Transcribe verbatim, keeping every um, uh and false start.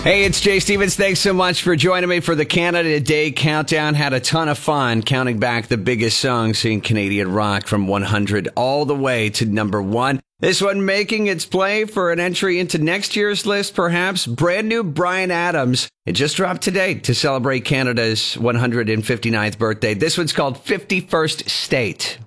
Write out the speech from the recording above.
Hey, it's Jay Stevens. Thanks so much for joining me for the Canada Day Countdown. Had a ton of fun counting back the biggest songs in Canadian rock from one hundred all the way to number one. This one making its play for an entry into next year's list, perhaps. Brand new Bryan Adams. It just dropped today to celebrate Canada's one hundred fifty-ninth birthday. This one's called fifty-first State.